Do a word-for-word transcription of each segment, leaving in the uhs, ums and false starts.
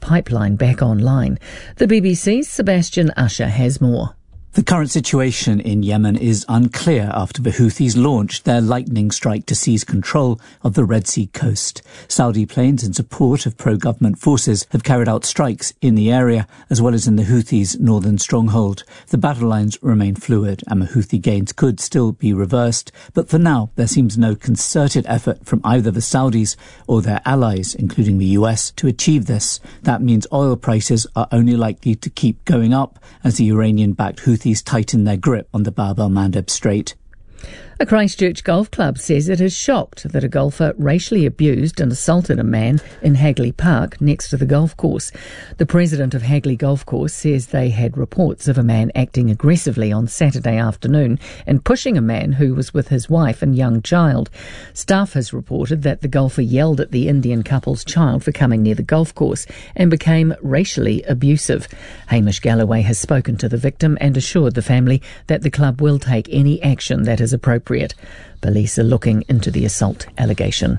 pipeline back online. The B B C's Sebastian Usher has more. The current situation in Yemen is unclear after the Houthis launched their lightning strike to seize control of the Red Sea coast. Saudi planes in support of pro-government forces have carried out strikes in the area, as well as in the Houthis' northern stronghold. The battle lines remain fluid, and the Houthi gains could still be reversed, but for now there seems no concerted effort from either the Saudis or their allies, including the U S, to achieve this. That means oil prices are only likely to keep going up as the Iranian-backed Houthis tighten their grip on the Bab el-Mandeb Strait. A Christchurch golf club says it is shocked that a golfer racially abused and assaulted a man in Hagley Park next to the golf course. The president of Hagley Golf Course says they had reports of a man acting aggressively on Saturday afternoon and pushing a man who was with his wife and young child. Staff has reported that the golfer yelled at the Indian couple's child for coming near the golf course and became racially abusive. Hamish Galloway has spoken to the victim and assured the family that the club will take any action that is appropriate. Police are looking into the assault allegation.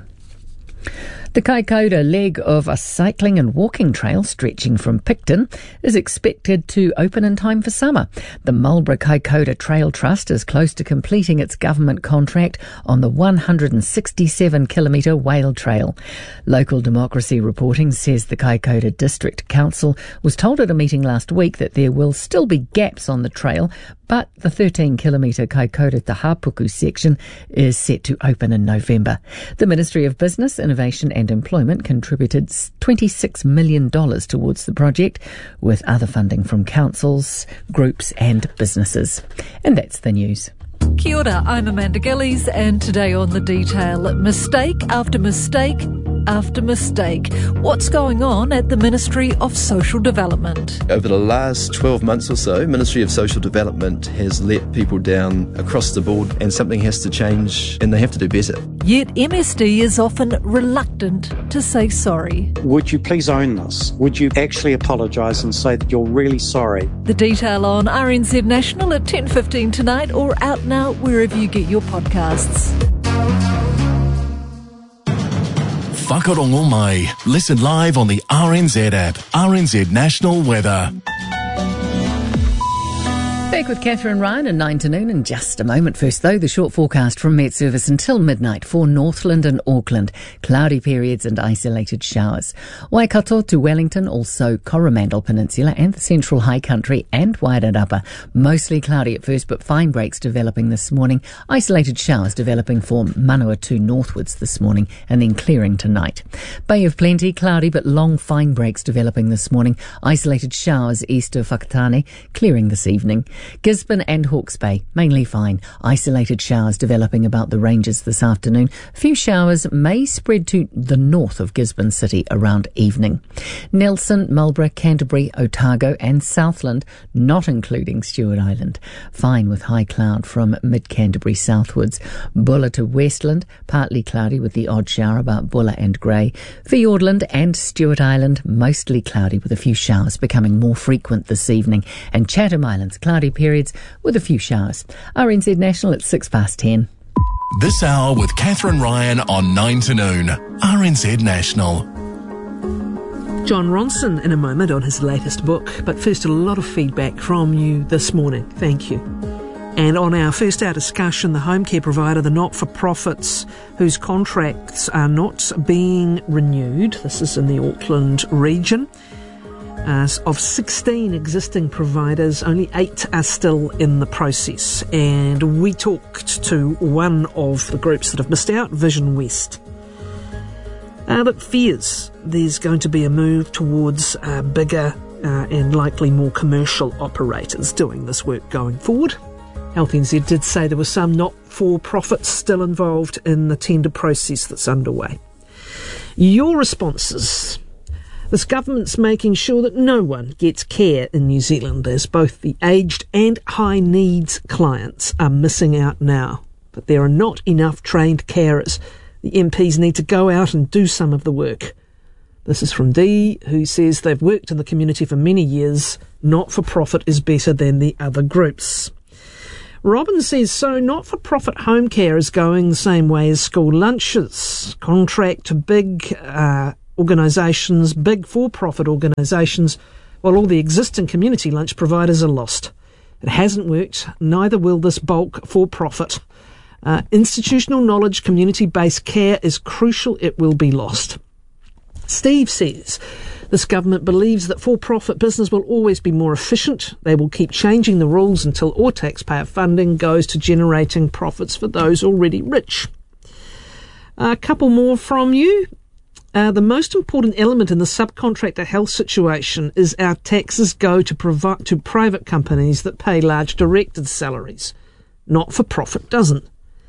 The Kaikoura leg of a cycling and walking trail stretching from Picton is expected to open in time for summer. The Marlborough Kaikoura Trail Trust is close to completing its government contract on the one hundred sixty-seven kilometre Whale Trail. Local Democracy reporting says the Kaikoura District Council was told at a meeting last week that there will still be gaps on the trail, but the thirteen kilometre Kaikoura Tahapuku section is set to open in November. The Ministry of Business, Innovation and Employment contributed twenty-six million dollars towards the project, with other funding from councils, groups and businesses. And that's the news. Kia ora, I'm Amanda Gillies, and today on The Detail, mistake after mistake after mistake. What's going on at the Ministry of Social Development? Over the last twelve months or so, Ministry of Social Development has let people down across the board, and something has to change and they have to do better. Yet M S D is often reluctant to say sorry. Would you please own this? Would you actually apologise and say that you're really sorry? The Detail on R N Z National at ten fifteen tonight, or out now wherever you get your podcasts. Whakarongo mai. Listen live on the R N Z app. R N Z National Weather. Back with Catherine Ryan and nine to noon in just a moment. First, though, the short forecast from Met Service until midnight for Northland and Auckland. Cloudy periods and isolated showers. Waikato to Wellington, also Coromandel Peninsula and the Central High Country and Wairarapa. Mostly cloudy at first, but fine breaks developing this morning. Isolated showers developing for Manawatu northwards this morning and then clearing tonight. Bay of Plenty, cloudy but long fine breaks developing this morning. Isolated showers east of Whakatane, clearing this evening. Gisborne and Hawke's Bay, mainly fine. Isolated showers developing about the ranges this afternoon. A few showers may spread to the north of Gisborne City around evening. Nelson, Marlborough, Canterbury, Otago and Southland, not including Stewart Island. Fine with high cloud from mid-Canterbury southwards. Bulla to Westland, partly cloudy with the odd shower about Bulla and Grey. Fiordland and Stewart Island, mostly cloudy with a few showers becoming more frequent this evening. And Chatham Islands, cloudy periods with a few showers. R N Z National at six past ten. This hour with Catherine Ryan on nine to noon. R N Z National. John Ronson in a moment on his latest book, but first a lot of feedback from you this morning. Thank you. And on our first hour discussion, the home care provider, the not-for-profits whose contracts are not being renewed. This is in the Auckland region. Uh, of sixteen existing providers, only eight are still in the process. And we talked to one of the groups that have missed out, Vision West, uh, that fears there's going to be a move towards uh, bigger uh, and likely more commercial operators doing this work going forward. Health N Z did say there were some not-for-profits still involved in the tender process that's underway. Your responses. This government's making sure that no one gets care in New Zealand, as both the aged and high needs clients are missing out now. But there are not enough trained carers. The M Ps need to go out and do some of the work. This is from Dee, who says they've worked in the community for many years. Not-for-profit is better than the other groups. Robin says, so not-for-profit home care is going the same way as school lunches. Contract to big uh, organisations, big for-profit organisations, while all the existing community lunch providers are lost. It hasn't worked, neither will this bulk for-profit. Uh, institutional knowledge, community-based care is crucial. It will be lost. Steve says this government believes that for-profit business will always be more efficient. They will keep changing the rules until all taxpayer funding goes to generating profits for those already rich. A couple more from you. Uh, the most important element in the subcontractor health situation is our taxes go to, provi- to private companies that pay large directors' salaries. Not-for-profit doesn't.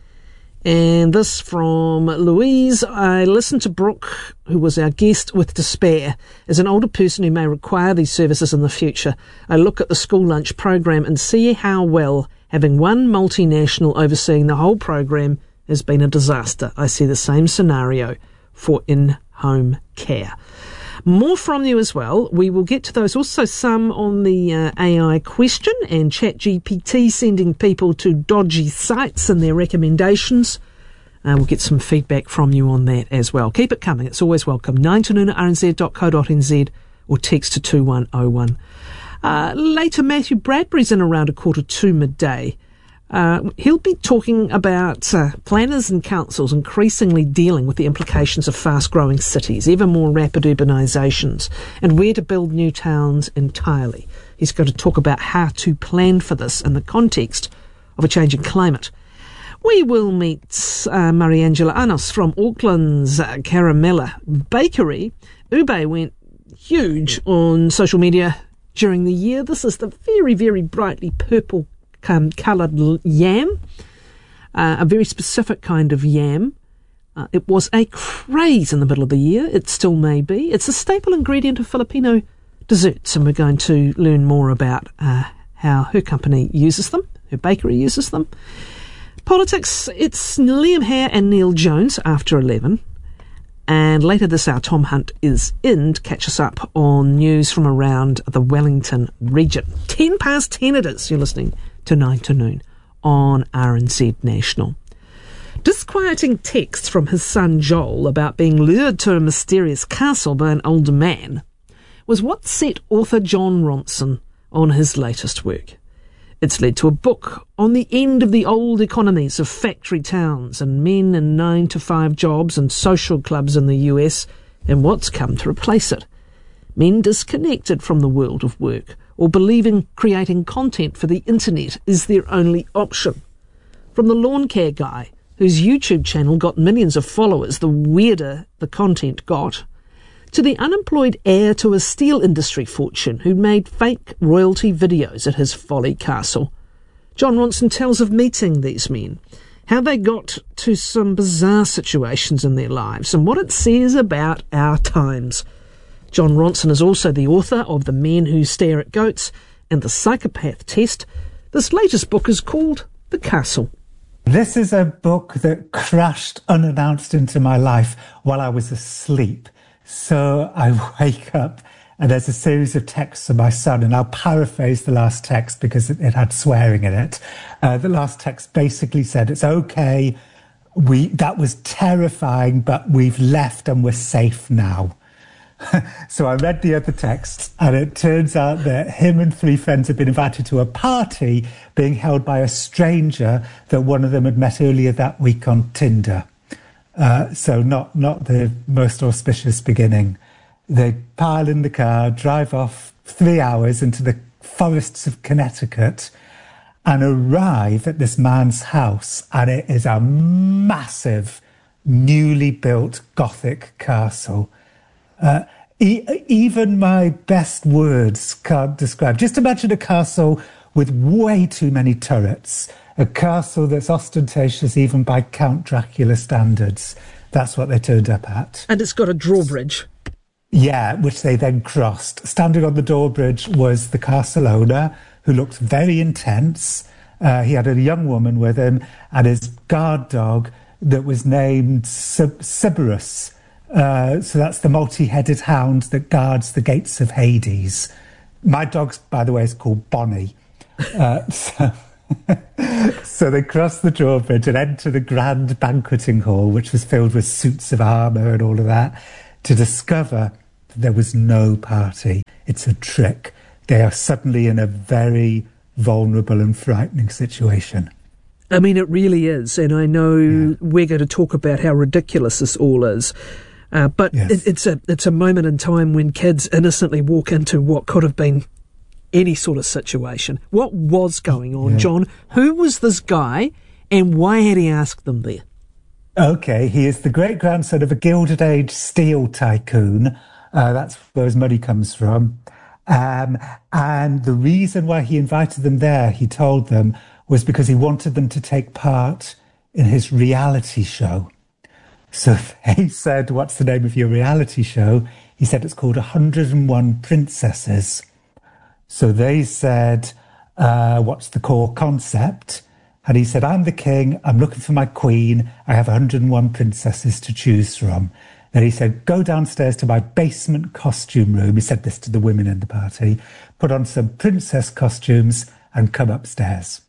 And this from Louise. I listened to Brooke, who was our guest, with despair. As an older person who may require these services in the future, I look at the school lunch program and see how well having one multinational overseeing the whole program has been a disaster. I see the same scenario for in-home care. More from you as well. We will get to those. Also some on the uh, A I question and ChatGPT sending people to dodgy sites and their recommendations. Uh, we'll get some feedback from you on that as well. Keep it coming. It's always welcome. nine to noon at r n z dot co dot n z or text to two one oh one. Uh, later, Matthew Bradbury's in around a quarter to midday. Uh, he'll be talking about uh, planners and councils increasingly dealing with the implications of fast-growing cities, ever more rapid urbanisations, and where to build new towns entirely. He's going to talk about how to plan for this in the context of a changing climate. We will meet uh, Mariangela Anos from Auckland's uh, Caramella Bakery. Ube went huge on social media during the year. This is the very, very brightly purple Um, coloured yam, uh, a very specific kind of yam. Uh, it was a craze in the middle of the year. It still may be. It's a staple ingredient of Filipino desserts, and we're going to learn more about uh, how her company uses them, her bakery uses them. Politics, it's Liam Hare and Neil Jones after eleven. And later this hour, Tom Hunt is in to catch us up on news from around the Wellington region. Ten past ten it is. You're listening to nine to noon on R N Z National. Disquieting texts from his son Joel about being lured to a mysterious castle by an older man was what set author Jon Ronson on his latest work. It's led to a book on the end of the old economies of factory towns and men in nine to five jobs and social clubs in the U S and what's come to replace it. Men disconnected from the world of work or believing creating content for the internet is their only option. From the lawn care guy, whose YouTube channel got millions of followers the weirder the content got, to the unemployed heir to a steel industry fortune who made fake royalty videos at his folly castle. Jon Ronson tells of meeting these men, how they got to some bizarre situations in their lives, and what it says about our times. Jon Ronson is also the author of The Men Who Stare at Goats and The Psychopath Test. This latest book is called The Castle. This is a book that crashed unannounced into my life while I was asleep. So I wake up and there's a series of texts from my son, and I'll paraphrase the last text because it, it had swearing in it. Uh, the last text basically said, it's okay, we that was terrifying, but we've left and we're safe now. So I read the other text, and it turns out that him and three friends had been invited to a party being held by a stranger that one of them had met earlier that week on Tinder. Uh, so not not the most auspicious beginning. They pile in the car, drive off three hours into the forests of Connecticut, and arrive at this man's house, and it is a massive, newly built Gothic castle. Uh, e- even my best words can't describe. Just imagine a castle with way too many turrets. A castle that's ostentatious even by Count Dracula standards. That's what they turned up at. And it's got a drawbridge. Yeah, which they then crossed. Standing on the drawbridge was the castle owner, who looked very intense. Uh, he had a young woman with him, and his guard dog that was named Sib- Sybaris. Uh, so that's the multi-headed hound that guards the gates of Hades. My dog, by the way, is called Bonnie. Uh, so... So they crossed the drawbridge and entered the grand banqueting hall, which was filled with suits of armour and all of that, to discover that there was no party. It's a trick. They are suddenly in a very vulnerable and frightening situation. I mean, it really is, and I know yeah. we're going to talk about how ridiculous this all is. Uh, but yes. it, it's a it's a moment in time when kids innocently walk into what could have been any sort of situation. What was going on, yeah. John? Who was this guy, and why had he asked them there? Okay, he is the great-grandson of a Gilded Age steel tycoon. Uh, that's where his money comes from. Um, and the reason why he invited them there, he told them, was because he wanted them to take part in his reality show. So they said, what's the name of your reality show? He said, it's called one hundred and one Princesses. So they said, uh, what's the core concept? And he said, I'm the king, I'm looking for my queen, I have one hundred and one princesses to choose from. Then he said, go downstairs to my basement costume room. He said this to the women in the party. Put on some princess costumes and come upstairs.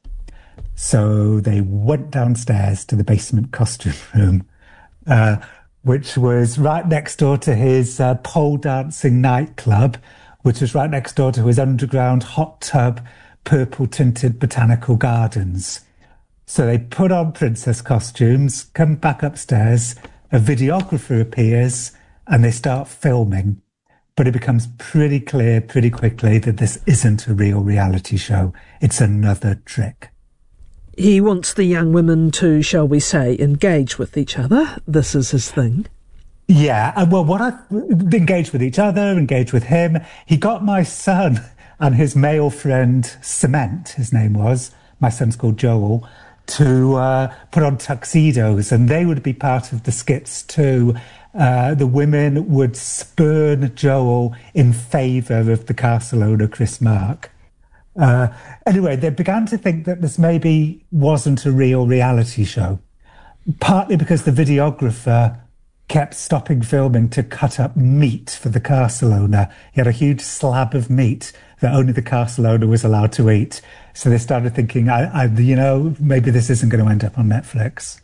So they went downstairs to the basement costume room, uh, which was right next door to his uh, pole dancing nightclub, which was right next door to his underground hot tub, purple-tinted botanical gardens. So they put on princess costumes, come back upstairs, a videographer appears, and they start filming. But it becomes pretty clear pretty quickly that this isn't a real reality show. It's another trick. He wants the young women to, shall we say, engage with each other. This is his thing. Yeah, and well, what I engage with each other, engage with him. He got my son and his male friend, Cement, his name was, my son's called Joel, to uh, put on tuxedos, and they would be part of the skits too. Uh, the women would spurn Joel in favour of the castle owner, Chris Mark. Uh, anyway, they began to think that this maybe wasn't a real reality show, partly because the videographer kept stopping filming to cut up meat for the castle owner. He had a huge slab of meat that only the castle owner was allowed to eat. So they started thinking, I, I, you know, maybe this isn't going to end up on Netflix.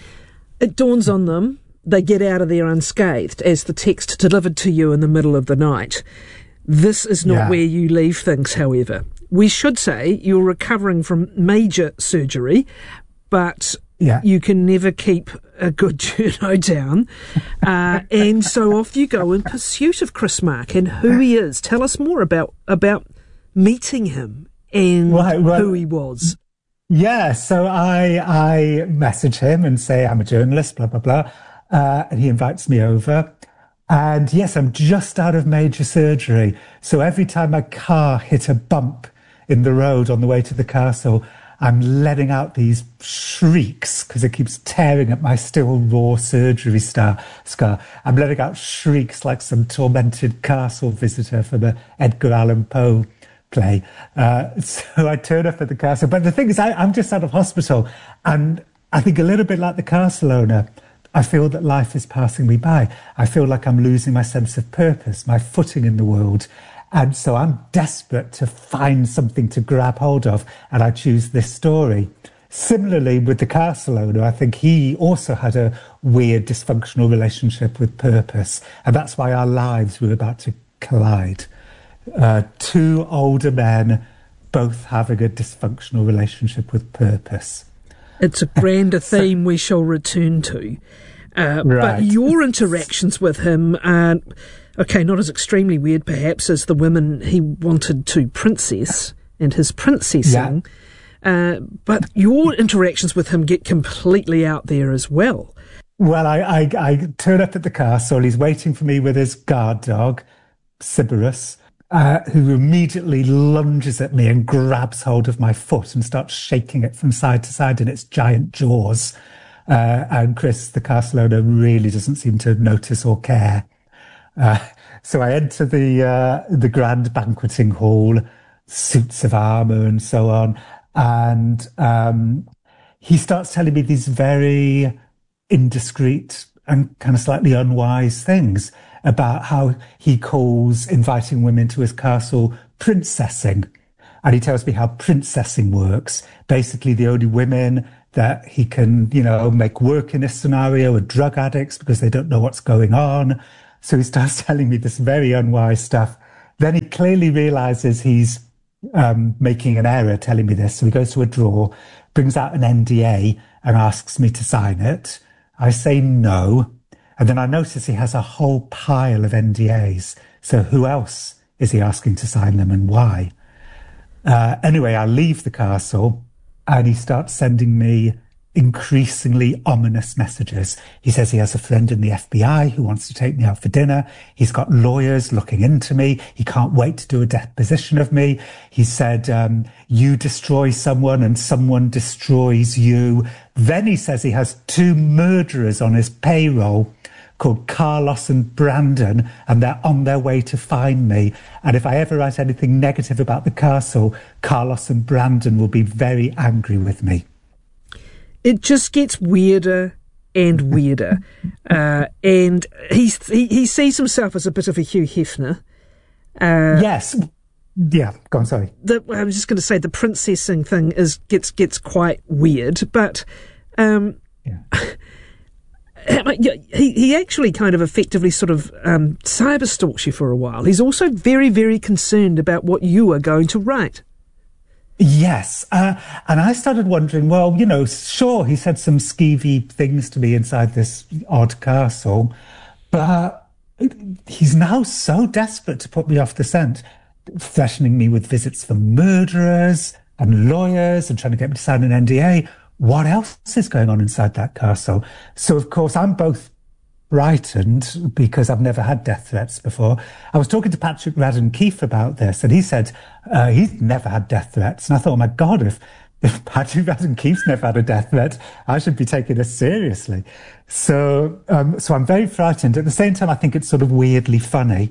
It dawns on them. They get out of there unscathed as the text delivered to you in the middle of the night. This is not yeah. where you leave things, however. We should say you're recovering from major surgery, but yeah. you can never keep a good journo down. Uh, and so off you go in pursuit of Chris Mark and who he is. Tell us more about, about meeting him and right, well, who he was. Yeah, so I I message him and say, I'm a journalist, blah, blah, blah. Uh, and he invites me over. And yes, I'm just out of major surgery. So every time my car hit a bump in the road on the way to the castle, I'm letting out these shrieks because it keeps tearing at my still raw surgery star, scar. I'm letting out shrieks like some tormented castle visitor from a Edgar Allan Poe play. Uh, so I turn up at the castle. But the thing is, I, I'm just out of hospital. And I think a little bit like the castle owner, I feel that life is passing me by. I feel like I'm losing my sense of purpose, my footing in the world. And so I'm desperate to find something to grab hold of, and I choose this story. Similarly, with the castle owner, I think he also had a weird dysfunctional relationship with purpose, and that's why our lives were about to collide. Uh, two older men, both having a dysfunctional relationship with purpose. It's a grander so, theme we shall return to. Uh, right. But your interactions with him are... Okay, not as extremely weird, perhaps, as the women he wanted to princess and his princessing. Yeah. Uh, but your interactions with him get completely out there as well. Well, I, I, I turn up at the castle. He's waiting for me with his guard dog, Sybaris, uh, who immediately lunges at me and grabs hold of my foot and starts shaking it from side to side in its giant jaws. Uh, and Chris, the castle owner, really doesn't seem to notice or care. Uh, so I enter the uh, the grand banqueting hall, suits of armour and so on, and um, he starts telling me these very indiscreet and kind of slightly unwise things about how he calls inviting women to his castle princessing. And he tells me how princessing works. Basically, the only women that he can, you know, make work in this scenario are drug addicts because they don't know what's going on. So he starts telling me this very unwise stuff. Then he clearly realizes he's um, making an error telling me this. So he goes to a drawer, brings out an N D A and asks me to sign it. I say no. And then I notice he has a whole pile of N D As. So who else is he asking to sign them and why? Uh, anyway, I leave the castle and he starts sending me increasingly ominous messages. He says he has a friend in the F B I who wants to take me out for dinner. He's got lawyers looking into me. He can't wait to do a deposition of me. He said, um, you destroy someone and someone destroys you. Then he says he has two murderers on his payroll called Carlos and Brandon, and they're on their way to find me. And if I ever write anything negative about the castle, Carlos and Brandon will be very angry with me. It just gets weirder and weirder. uh, and he's, he he sees himself as a bit of a Hugh Hefner. Uh, yes. Yeah, go on, sorry. The, I was just going to say the princessing thing is gets gets quite weird, but um, yeah. he, he actually kind of effectively sort of um, cyber stalks you for a while. He's also very, very concerned about what you are going to write. Yes, uh, and I started wondering, well, you know, sure, he said some skeevy things to me inside this odd castle, but he's now so desperate to put me off the scent, threatening me with visits from murderers and lawyers and trying to get me to sign an N D A. What else is going on inside that castle? So, of course, I'm both frightened because I've never had death threats before. I was talking to Patrick Radden Keefe about this, and he said uh, he's never had death threats. And I thought, oh my God, if, if Patrick Radden Keefe's never had a death threat, I should be taking this seriously. So, um, so I'm very frightened. At the same time, I think it's sort of weirdly funny.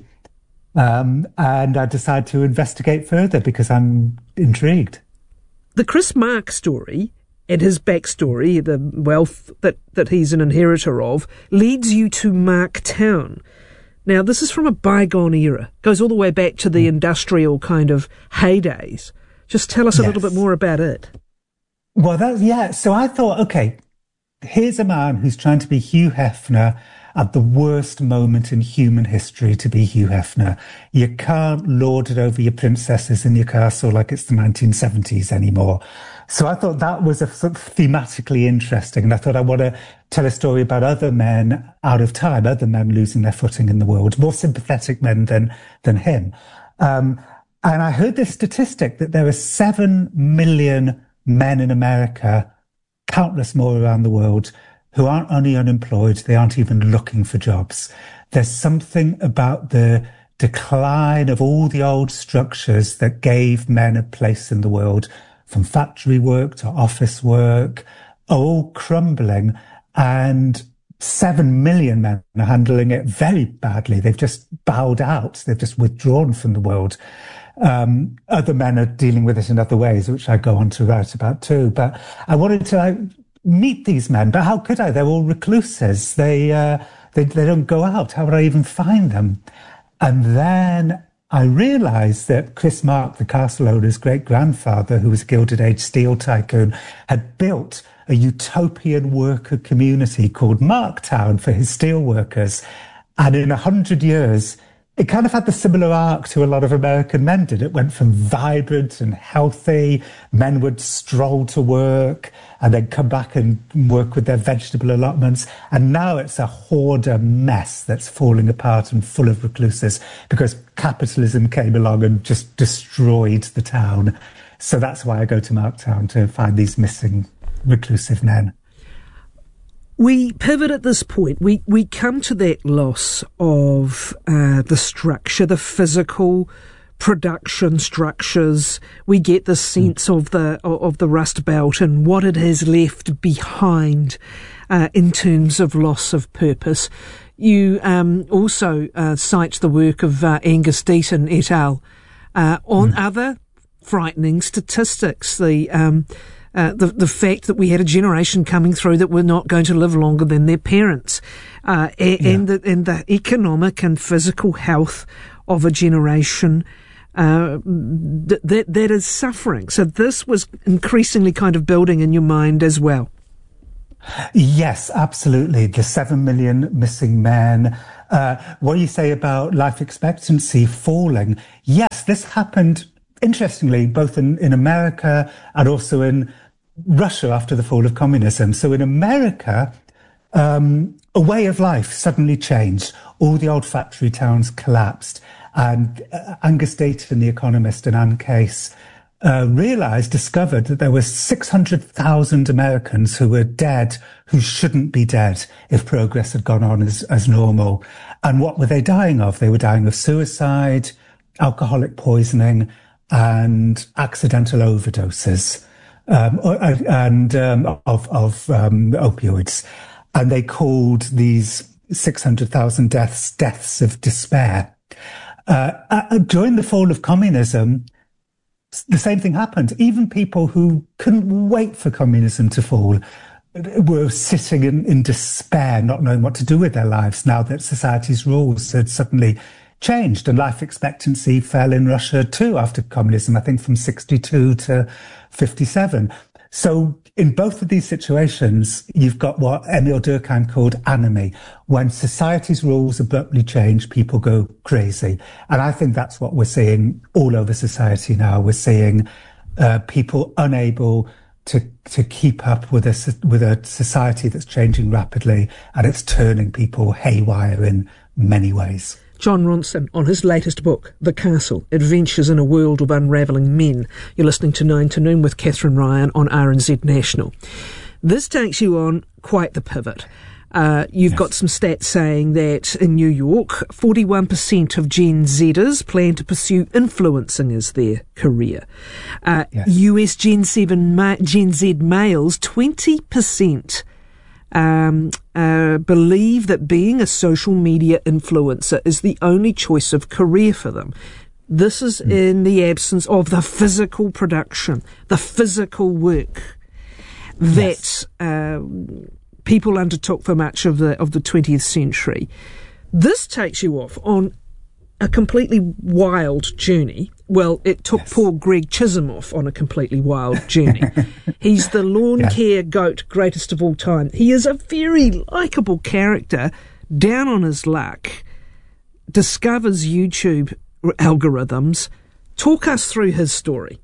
Um, and I decide to investigate further because I'm intrigued. The Chris Mark story and his backstory, the wealth that, that he's an inheritor of, leads you to Mark Town. Now, this is from a bygone era. Goes all the way back to the industrial kind of heydays. Just tell us a yes. little bit more about it. Well, that, yeah. So I thought, okay, here's a man who's trying to be Hugh Hefner at the worst moment in human history to be Hugh Hefner. You can't lord it over your princesses in your castle like it's the nineteen seventies anymore. So I thought that was a sort of thematically interesting. And I thought I want to tell a story about other men out of time, other men losing their footing in the world, more sympathetic men than, than him. Um, and I heard this statistic that there are seven million men in America, countless more around the world, who aren't only unemployed, they aren't even looking for jobs. There's something about the decline of all the old structures that gave men a place in the world, from factory work to office work, are all crumbling, and seven million men are handling it very badly. They've just bowed out. They've just withdrawn from the world. Um, other men are dealing with it in other ways, which I go on to write about too. But I wanted to like, meet these men, but how could I? They're all recluses. They, uh, they, they don't go out. How would I even find them? And then I realised that Chris Mark, the castle owner's great-grandfather, who was a Gilded Age steel tycoon, had built a utopian worker community called Marktown for his steel workers. And in a hundred years, it kind of had the similar arc to a lot of American men did. It went from vibrant and healthy. Men would stroll to work and then come back and work with their vegetable allotments. And now it's a hoarder mess that's falling apart and full of recluses because capitalism came along and just destroyed the town. So that's why I go to Marktown, to find these missing reclusive men. We pivot at this point. We we come to that loss of uh, the structure, the physical production structures. We get the sense of the of the Rust Belt and what it has left behind uh, in terms of loss of purpose. You um, also uh, cite the work of uh, Angus Deaton et al. Uh, on mm. other frightening statistics. The um, Uh, the the fact that we had a generation coming through that were not going to live longer than their parents, uh, and, yeah. and, the, and the economic and physical health of a generation uh, th- that that is suffering. So this was increasingly kind of building in your mind as well. Yes, absolutely. The seven million missing men, Uh, what you say about life expectancy falling, yes, this happened, interestingly, both in, in America and also in Russia after the fall of communism. So in America, um, a way of life suddenly changed. All the old factory towns collapsed. And uh, Angus Dayton, the economist, and Anne Case uh, realized, discovered that there were six hundred thousand Americans who were dead, who shouldn't be dead if progress had gone on as, as normal. And what were they dying of? They were dying of suicide, alcoholic poisoning, and accidental overdoses, um, and um, of, of um, opioids. And they called these six hundred thousand deaths deaths of despair. Uh, uh, during the fall of communism, the same thing happened. Even people who couldn't wait for communism to fall were sitting in, in despair, not knowing what to do with their lives now that society's rules had suddenly changed. And life expectancy fell in Russia too after communism, I think from sixty-two to fifty-seven. So in both of these situations, you've got what Emil Durkheim called anomie. When society's rules abruptly change, people go crazy. And I think that's what we're seeing all over society now. We're seeing uh, people unable to to keep up with a, with a society that's changing rapidly, and it's turning people haywire in many ways. Jon Ronson on his latest book, The Castle, Adventures in a World of Unravelling Men. You're listening to Nine to Noon with Catherine Ryan on R N Z National. This takes you on quite the pivot. Uh, you've yes. got some stats saying that in New York, forty-one percent of Gen Zers plan to pursue influencing as their career. Uh, yes. U S Gen seven ma- Gen Z males, twenty percent Um, uh, believe that being a social media influencer is the only choice of career for them. This is mm. in the absence of the physical production, the physical work that yes. uh, people undertook for much of the of the twentieth century. This takes you off on a completely wild journey. Well, it took yes. poor Greg Chisholm off on a completely wild journey. He's the lawn yes. care goat, greatest of all time. He is a very likeable character, down on his luck, discovers YouTube algorithms. Talk us through his story.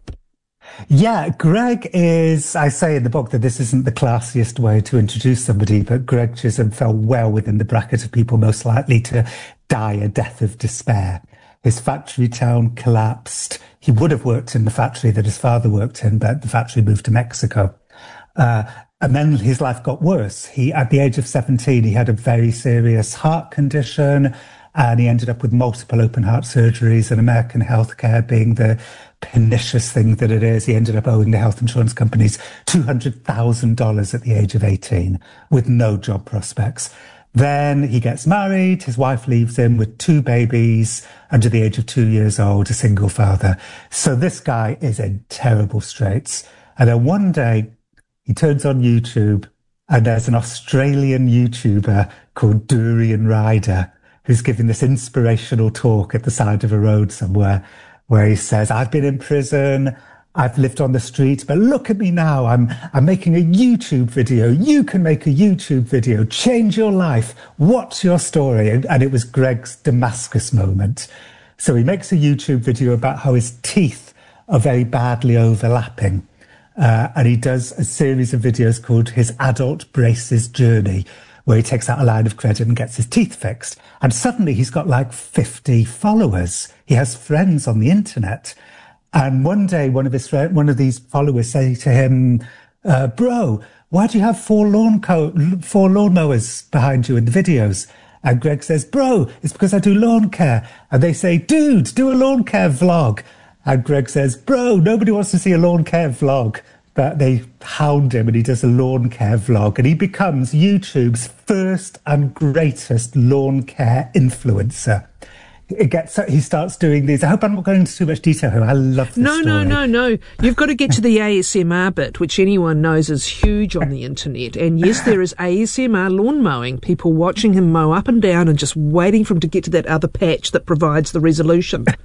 Yeah, Greg is, I say in the book that this isn't the classiest way to introduce somebody, but Greg Chisholm fell well within the bracket of people most likely to die a death of despair. His factory town collapsed. He would have worked in the factory that his father worked in, but the factory moved to Mexico. Uh, and then his life got worse. He, at the age of seventeen, he had a very serious heart condition, and he ended up with multiple open heart surgeries, and American healthcare being the pernicious thing that it is. He ended up owing the health insurance companies two hundred thousand dollars at the age of eighteen with no job prospects. Then he gets married. His wife leaves him with two babies under the age of two years old, a single father. So this guy is in terrible straits. And then one day he turns on YouTube and there's an Australian YouTuber called Durian Ryder who's giving this inspirational talk at the side of a road somewhere where he says, I've been in prison, I've lived on the street, but look at me now. I'm, I'm making a YouTube video. You can make a YouTube video. Change your life. What's your story? And, and it was Greg's Damascus moment. So he makes a YouTube video about how his teeth are very badly overlapping. Uh, and he does a series of videos called his Adult Braces Journey, where he takes out a line of credit and gets his teeth fixed. And suddenly he's got like fifty followers. He has friends on the internet. And one day, one of his one of these followers say to him, uh, "Bro, why do you have four lawn co- four lawnmowers behind you in the videos?" And Greg says, "Bro, it's because I do lawn care." And they say, "Dude, do a lawn care vlog." And Greg says, "Bro, nobody wants to see a lawn care vlog." But they hound him, and he does a lawn care vlog, and he becomes YouTube's first and greatest lawn care influencer. It gets, he starts doing these. I hope I'm not going into too much detail here. I love this No, story. no, no, no. You've got to get to the A S M R bit, which anyone knows is huge on the internet. And yes, there is A S M R lawn mowing, people watching him mow up and down and just waiting for him to get to that other patch that provides the resolution.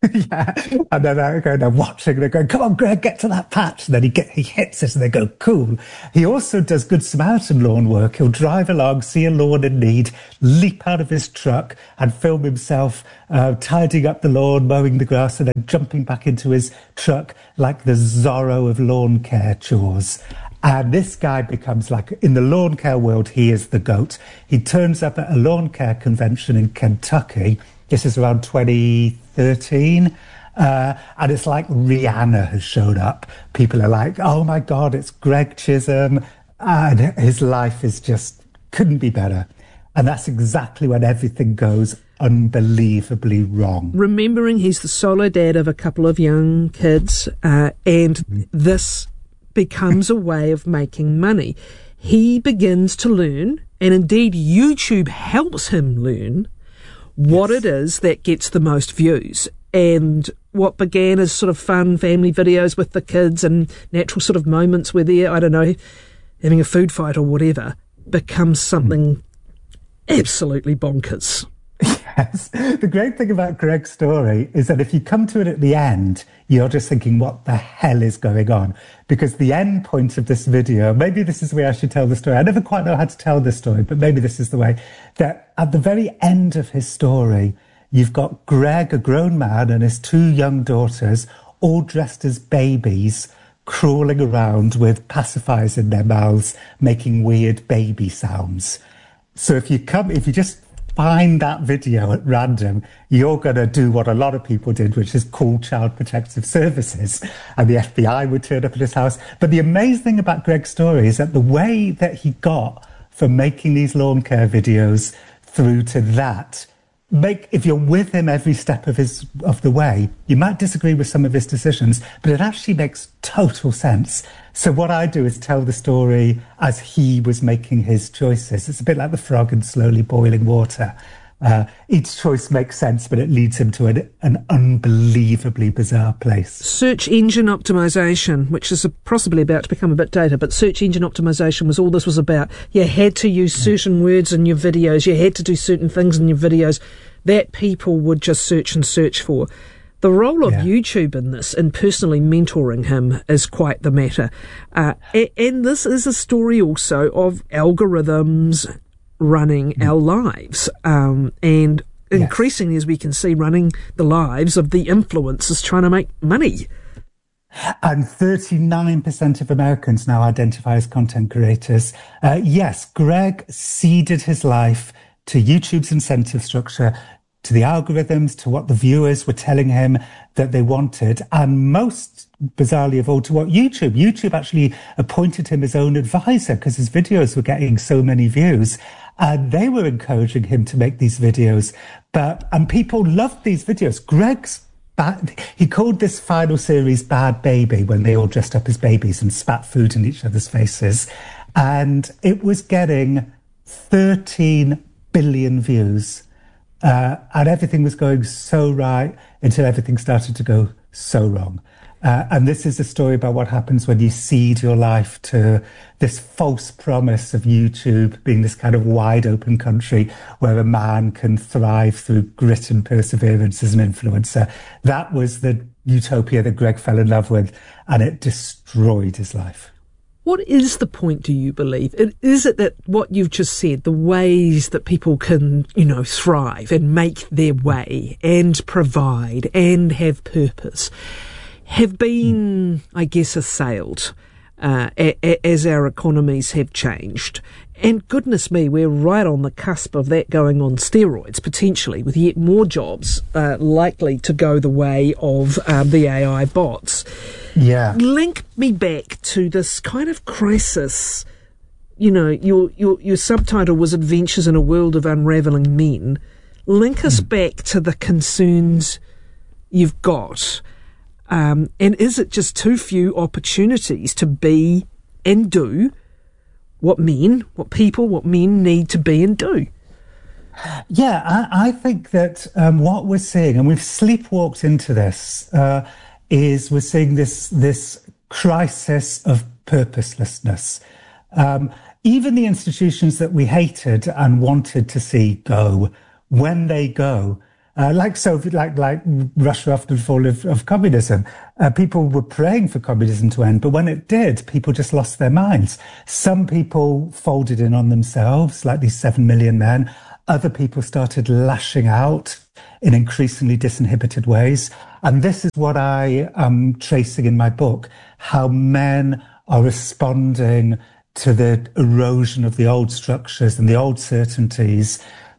Yeah, and then they're going, they're watching, they're going, come on, Greg, get to that patch. And then he get, he hits it and they go, cool. He also does Good Samaritan lawn work. He'll drive along, see a lawn in need, leap out of his truck and film himself uh, tidying up the lawn, mowing the grass, and then jumping back into his truck like the Zorro of lawn care chores. And this guy becomes like, in the lawn care world, he is the GOAT. He turns up at a lawn care convention in Kentucky. This is around twenty thirteen. Uh, and it's like Rihanna has showed up. People are like, oh my God, it's Greg Chisholm. And his life is just, couldn't be better. And that's exactly when everything goes unbelievably wrong. Remembering he's the solo dad of a couple of young kids, uh, and mm. this becomes a way of making money. He begins to learn, and indeed YouTube helps him learn what yes. it is that gets the most views. And what began as sort of fun family videos with the kids and natural sort of moments where they're, I don't know, having a food fight or whatever, becomes something mm. absolutely bonkers. Yes. The great thing about Greg's story is that if you come to it at the end, you're just thinking, what the hell is going on? Because the end point of this video, maybe this is the way I should tell the story. I never quite know how to tell this story, but maybe this is the way, that at the very end of his story, you've got Greg, a grown man, and his two young daughters, all dressed as babies, crawling around with pacifiers in their mouths, making weird baby sounds. So if you come, if you just find that video at random, you're going to do what a lot of people did, which is call Child Protective Services, and the F B I would turn up at his house. But the amazing thing about Greg's story is that the way that he got from making these lawn care videos through to that, make, if you're with him every step of his of the way, you might disagree with some of his decisions, but it actually makes total sense. So what I do is tell the story as he was making his choices. It's a bit like the frog in slowly boiling water. Uh, each choice makes sense, but it leads him to an, an unbelievably bizarre place. Search engine optimization, which is possibly about to become a bit dated, but search engine optimization was all this was about. You had to use certain yeah. words in your videos. You had to do certain things in your videos that people would just search and search for. The role of yeah. YouTube in this, and personally mentoring him, is quite the matter. Uh, and this is a story also of algorithms running mm. our lives, um, and yes. increasingly, as we can see, running the lives of the influencers trying to make money. And thirty-nine percent of Americans now identify as content creators. Uh, yes, Greg ceded his life to YouTube's incentive structure, to the algorithms, to what the viewers were telling him that they wanted, and most bizarrely of all, to what YouTube. YouTube actually appointed him his own advisor because his videos were getting so many views, and they were encouraging him to make these videos. But and people loved these videos. Greg's bad, he called this final series Bad Baby, when they all dressed up as babies and spat food in each other's faces, and it was getting thirteen billion views. Uh, and everything was going so right until everything started to go so wrong. Uh, and this is a story about what happens when you cede your life to this false promise of YouTube being this kind of wide open country where a man can thrive through grit and perseverance as an influencer. That was the utopia that Greg fell in love with, and it destroyed his life. What is the point, do you believe? Is it that what you've just said, the ways that people can, you know, thrive and make their way and provide and have purpose have been, I guess, assailed uh, a- a- as our economies have changed? And goodness me, we're right on the cusp of that going on steroids, potentially, with yet more jobs uh, likely to go the way of um, the A I bots. Yeah. Link me back to this kind of crisis. You know, your your your subtitle was Adventures in a World of Unravelling Men. Link us mm. back to the concerns you've got. Um, and is it just too few opportunities to be and do what men, what people, what men need to be and do? Yeah, I, I think that um, what we're seeing, and we've sleepwalked into this, uh, is we're seeing this this crisis of purposelessness. Um, even the institutions that we hated and wanted to see go, when they go, Uh, like Soviet, like like Russia after the fall of, of communism, uh, people were praying for communism to end, but when it did, people just lost their minds. Some people folded in on themselves, like these seven million men. Other people started lashing out in increasingly disinhibited ways, and this is what I am tracing in my book: how men are responding to the erosion of the old structures and the old certainties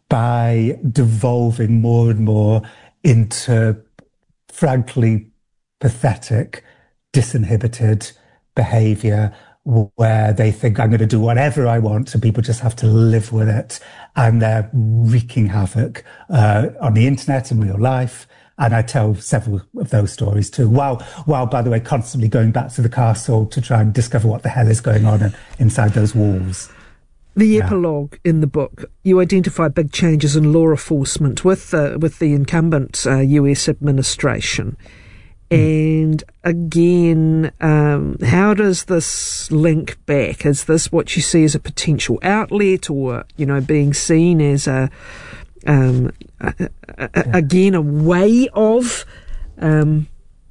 by devolving more and more into, frankly, pathetic, disinhibited behaviour where they think I'm going to do whatever I want and people just have to live with it. And they're wreaking havoc uh, on the internet and real life. And I tell several of those stories too, while, while, by the way, constantly going back to the castle to try and discover what the hell is going on in, inside those walls. The Yeah. epilogue in the book, you identify big changes in law enforcement with uh, with the incumbent uh, U S administration. Mm. And again, um, how does this link back? Is this what you see as a potential outlet, or, you know, being seen as a, um, a, a, a Yeah. again, a way of um,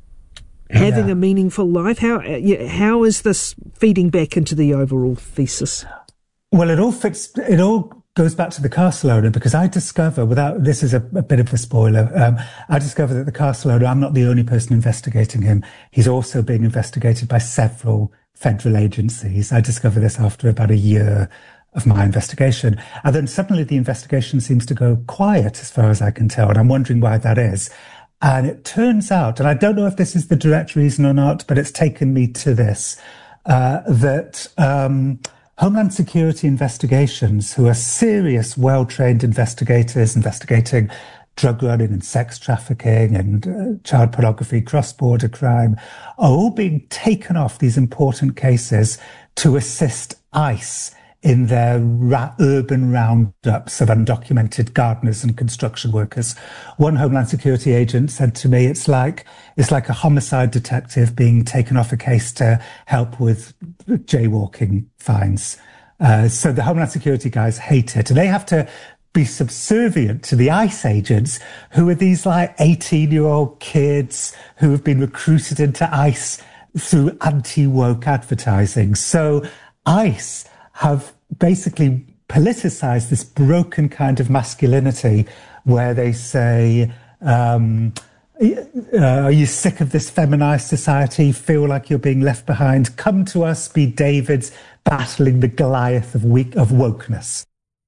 having Yeah. a meaningful life? How uh, how is this feeding back into the overall thesis? Well, it all fits, it all goes back to the castle owner, because I discover, without, this is a, a bit of a spoiler, um, I discover that the castle owner, I'm not the only person investigating him. He's also being investigated by several federal agencies. I discover this after about a year of my investigation. And then suddenly the investigation seems to go quiet, as far as I can tell. And I'm wondering why that is. And it turns out, and I don't know if this is the direct reason or not, but it's taken me to this, uh, that, um, Homeland Security investigations, who are serious, well-trained investigators investigating drug running and sex trafficking and uh, child pornography, cross-border crime, are all being taken off these important cases to assist ICE in their ra- urban roundups of undocumented gardeners and construction workers. One Homeland Security agent said to me, it's like, it's like a homicide detective being taken off a case to help with jaywalking fines. Uh, so the Homeland Security guys hate it, and they have to be subservient to the ICE agents, who are these like eighteen-year-old kids who have been recruited into ICE through anti-woke advertising. So ICE have basically politicized this broken kind of masculinity where they say, um, uh, are you sick of this feminized society? Feel like you're being left behind? Come to us, be Davids battling the Goliath of weak of wokeness.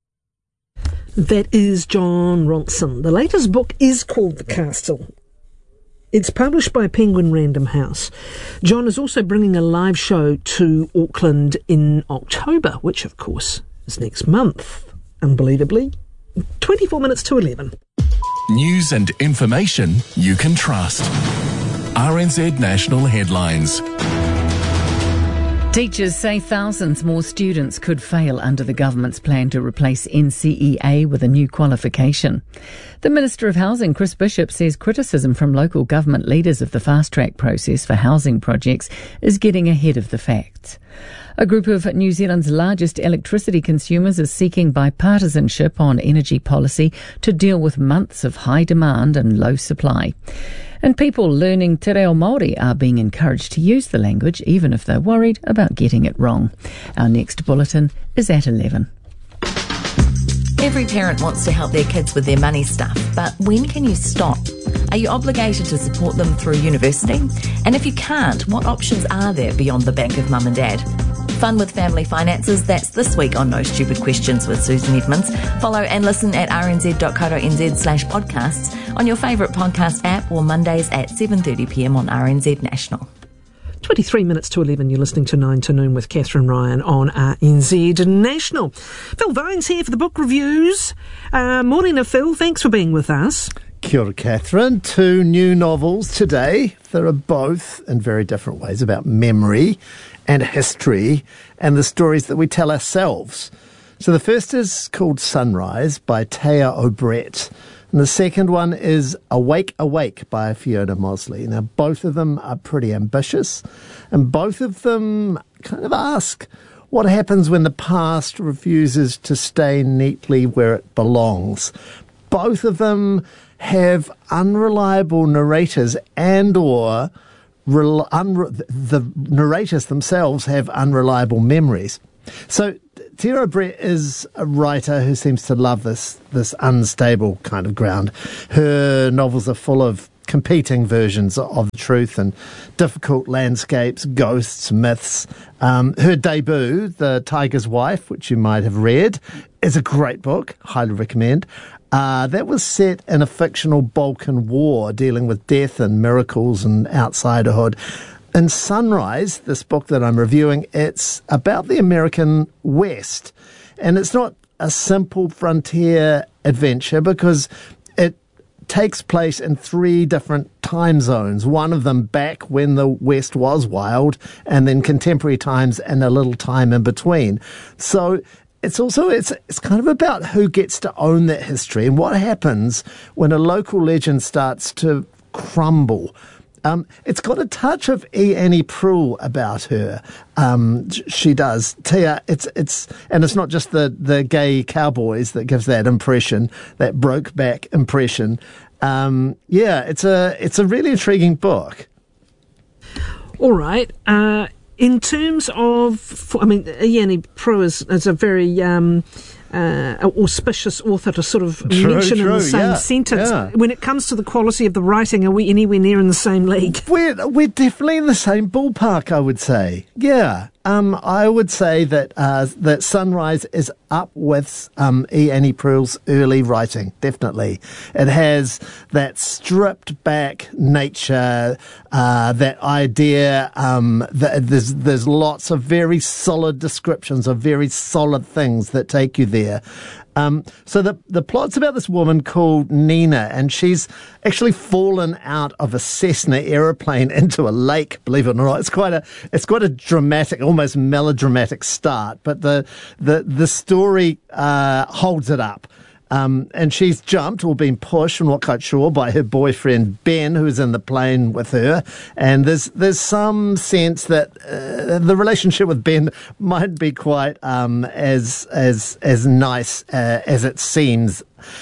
That is John Ronson. The latest book is called The Castle. It's published by Penguin Random House. John is also bringing a live show to Auckland in October, which, of course, is next month. Unbelievably, twenty-four minutes to eleven. News and information you can trust. R N Z National Headlines. Teachers say thousands more students could fail under the government's plan to replace N C E A with a new qualification. The Minister of Housing, Chris Bishop, says criticism from local government leaders of the fast-track process for housing projects is getting ahead of the facts. A group of New Zealand's largest electricity consumers is seeking bipartisanship on energy policy to deal with months of high demand and low supply. And people learning te reo Māori are being encouraged to use the language even if they're worried about getting it wrong. Our next bulletin is at eleven. Every parent wants to help their kids with their money stuff, but when can you stop? Are you obligated to support them through university? And if you can't, what options are there beyond the bank of mum and dad? Fun with family finances, that's this week on No Stupid Questions with Susan Edmonds. Follow and listen at rnz.co.nz slash podcasts on your favourite podcast app, or Mondays at seven thirty p m on R N Z National. twenty-three minutes to eleven, you're listening to nine to Noon with Catherine Ryan on R N Z National. Phil Vines here for the book reviews. Uh, morning, Phil. Thanks for being with us. Kia ora, Catherine. Two new novels today. There are both, in very different ways, about memory and history and the stories that we tell ourselves. So the first is called Sunrise by Taya O'Brett. And the second one is Awake, Awake by Fiona Mosley. Now, both of them are pretty ambitious, and both of them kind of ask what happens when the past refuses to stay neatly where it belongs. Both of them have unreliable narrators and or rel- unre- the narrators themselves have unreliable memories. So Tara Brett is a writer who seems to love this this unstable kind of ground. Her novels are full of competing versions of the truth and difficult landscapes, ghosts, myths. Um, her debut, The Tiger's Wife, which you might have read, is a great book, highly recommend. Uh, that was set in a fictional Balkan war dealing with death and miracles and outsiderhood. In Sunrise, this book that I'm reviewing, it's about the American West. And it's not a simple frontier adventure because it takes place in three different time zones. One of them back when the West was wild, and then contemporary times and a little time in between. So it's also, it's it's kind of about who gets to own that history and what happens when a local legend starts to crumble. Um, it's got a touch of E. Annie Proulx about her. Um, she does. Tia, it's it's and it's not just the, the gay cowboys that gives that impression, that Brokeback impression. Um, yeah, it's a it's a really intriguing book. All right. Uh, in terms of, I mean, E. Annie Proulx is, is a very um, uh, auspicious author to sort of True, mention true, in the same yeah, sentence. yeah. When it comes to the quality of the writing, are we anywhere near in the same league? We're we're definitely in the same ballpark, I would say. Yeah. Um, I would say that uh, that Sunrise is up with um, E. Annie Proulx's early writing, definitely. It has that stripped back nature, uh, that idea um, that there's, there's lots of very solid descriptions of very solid things that take you there. Um, so the the plot's about this woman called Nina, and she's actually fallen out of a Cessna aeroplane into a lake. Believe it or not, it's quite a it's quite a dramatic, almost melodramatic start. But the the the story uh, holds it up. Um, and she's jumped or been pushed, I'm not quite sure, by her boyfriend Ben, who's in the plane with her. And there's there's some sense that uh, the relationship with Ben might be quite um, as as as nice uh, as it seems.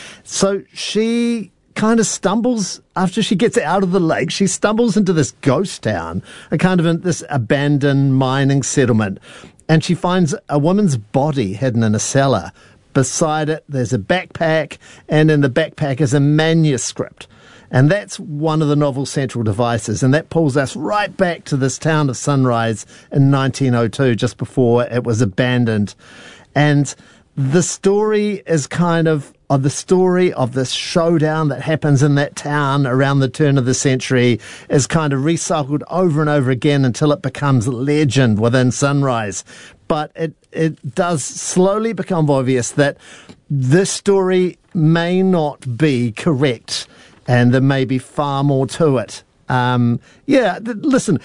So she kind of stumbles after she gets out of the lake. She stumbles into this ghost town, a kind of this abandoned mining settlement, and she finds a woman's body hidden in a cellar. Beside it, there's a backpack, and in the backpack is a manuscript. And that's one of the novel's central devices, and that pulls us right back to this town of Sunrise in nineteen oh two, just before it was abandoned. And the story is kind of, of the story of this showdown that happens in that town around the turn of the century is kind of recycled over and over again until it becomes legend within Sunrise. But it, it does slowly become obvious that this story may not be correct, and there may be far more to it. Um, yeah, th- listen,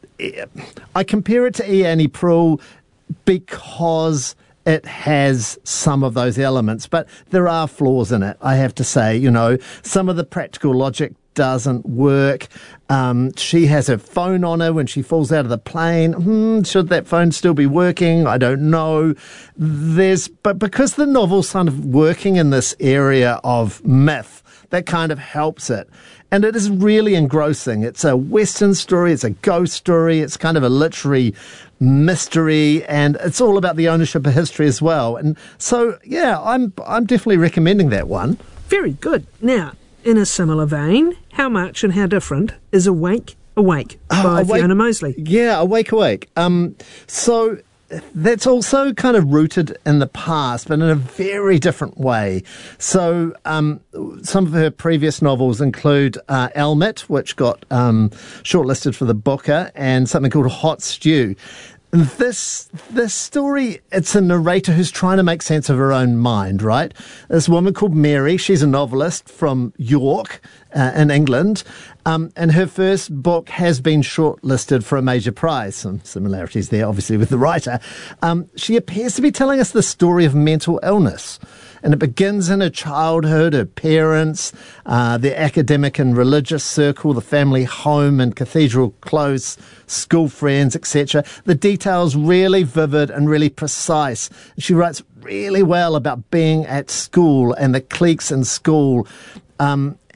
I compare it to E. Annie Proulx because it has some of those elements, but there are flaws in it, I have to say. You know, some of the practical logic doesn't work. Um, she has her phone on her when she falls out of the plane. Hmm, should that phone still be working? I don't know. There's, but because the novel's kind of working in this area of myth, that kind of helps it. And it is really engrossing. It's a Western story. It's a ghost story. It's kind of a literary mystery, and it's all about the ownership of history as well. And so, yeah, I'm I'm definitely recommending that one. Very good. Now, in a similar vein, how much and how different is Awake, Awake by Oh, Awake- Fiona Mosley? Yeah, Awake, Awake. Um, so that's also kind of rooted in the past, but in a very different way. So um, some of her previous novels include uh, Elmet, which got um, shortlisted for the Booker, and something called Hot Stew. This this story, it's a narrator who's trying to make sense of her own mind, right? This woman called Mary, she's a novelist from York uh, in England, um, and her first book has been shortlisted for a major prize. Some similarities there, obviously, with the writer. Um, she appears to be telling us the story of mental illness. And it begins in her childhood, her parents, uh, the academic and religious circle, the family home and cathedral close, school friends, et cetera. The details really vivid and really precise. She writes really well about being at school and the cliques in school. Um,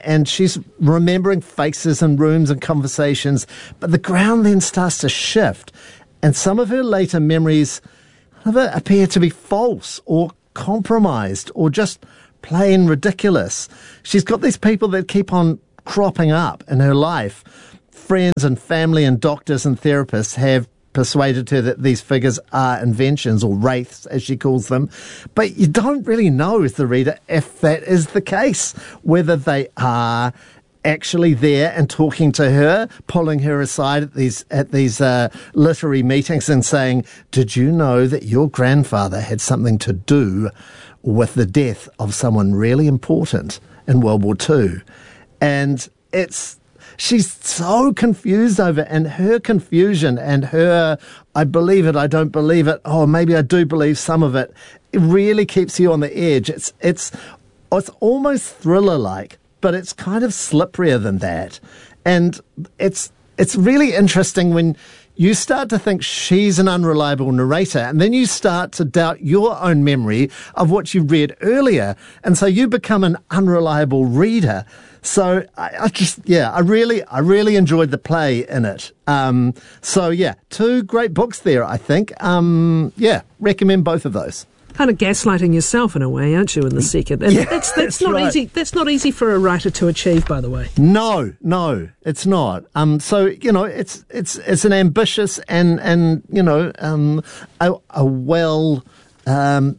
and she's remembering faces and rooms and conversations, but the ground then starts to shift, and some of her later memories appear to be false or compromised or just plain ridiculous. She's got these people that keep on cropping up in her life. Friends and family and doctors and therapists have persuaded her that these figures are inventions, or wraiths as she calls them, but you don't really know as the reader if that is the case, whether they are actually there and talking to her, pulling her aside at these at these uh, literary meetings and saying, did you know that your grandfather had something to do with the death of someone really important in World War Two? And it's she's so confused over it, and her confusion and her, I believe it, I don't believe it, oh, maybe I do believe some of it, it really keeps you on the edge. It's it's it's almost thriller-like, but it's kind of slipperier than that. And it's it's really interesting when you start to think she's an unreliable narrator, and then you start to doubt your own memory of what you read earlier, and so you become an unreliable reader. So I, I just, yeah, I really, I really enjoyed the play in it. Um, so yeah, two great books there, I think. Um, yeah, recommend both of those. Kind of gaslighting yourself in a way, aren't you, in the second? And yeah, that's, that's, that's not right. easy. That's not easy for a writer to achieve, by the way. No, no, it's not. Um, so you know, it's it's it's an ambitious and and you know, um, a, a well, um,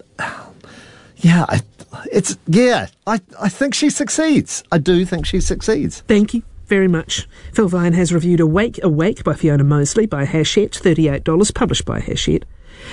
yeah, I, it's yeah. I I think she succeeds. I do think she succeeds. Thank you very much. Phil Vine has reviewed Awake, Awake by Fiona Mosley by Hachette, thirty-eight dollars, published by Hachette.